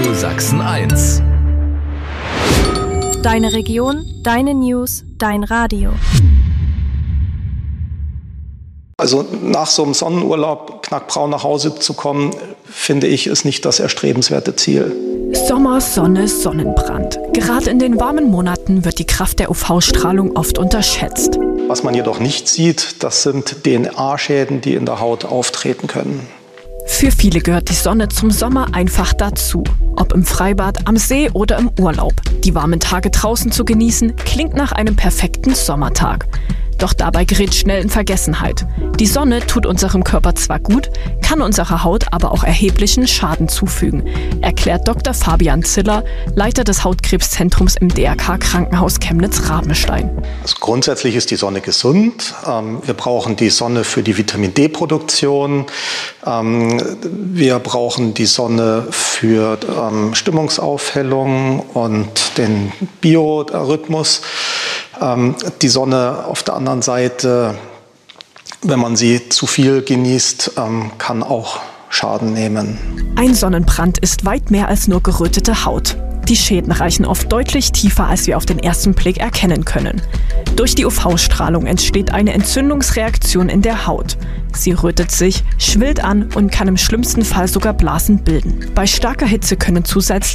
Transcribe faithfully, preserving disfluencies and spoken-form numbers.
Radio Sachsen eins. Deine Region, deine News, dein Radio. Also nach so einem Sonnenurlaub knackbraun nach Hause zu kommen, finde ich, ist nicht das erstrebenswerte Ziel. Sommer, Sonne, Sonnenbrand. Gerade in den warmen Monaten wird die Kraft der U V-Strahlung oft unterschätzt. Was man jedoch nicht sieht, das sind D N A-Schäden, die in der Haut auftreten können. Für viele gehört die Sonne zum Sommer einfach dazu. Ob im Freibad, am See oder im Urlaub. Die warmen Tage draußen zu genießen, klingt nach einem perfekten Sommertag. Doch dabei gerät schnell in Vergessenheit. Die Sonne tut unserem Körper zwar gut, kann unserer Haut aber auch erheblichen Schaden zufügen, erklärt Doktor Fabian Ziller, Leiter des Hautkrebszentrums im D R K-Krankenhaus Chemnitz-Rabenstein. Also grundsätzlich ist die Sonne gesund. Wir brauchen die Sonne für die Vitamin-D-Produktion. Wir brauchen die Sonne für Stimmungsaufhellung und den Biorhythmus. Die Sonne auf der anderen Seite, wenn man sie zu viel genießt, kann auch Schaden nehmen. Ein Sonnenbrand ist weit mehr als nur gerötete Haut. Die Schäden reichen oft deutlich tiefer, als wir auf den ersten Blick erkennen können. Durch die U V-Strahlung entsteht eine Entzündungsreaktion in der Haut. Sie rötet sich, schwillt an und kann im schlimmsten Fall sogar Blasen bilden. Bei starker Hitze können zusätzlich